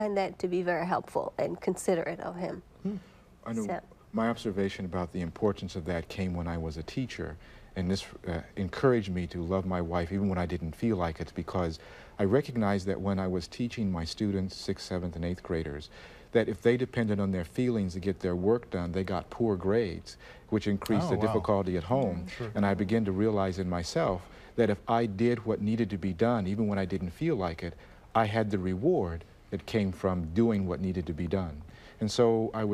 find that to be very helpful and considerate of him. I know So- my observation about the importance of that came when I was a teacher, and this encouraged me to love my wife even when I didn't feel like it, because I recognized that when I was teaching my students, 6th, 7th, and 8th graders, that if they depended on their feelings to get their work done, they got poor grades, which increased the difficulty at home. And I began to realize in myself that if I did what needed to be done, even when I didn't feel like it, I had the reward that came from doing what needed to be done. And so I would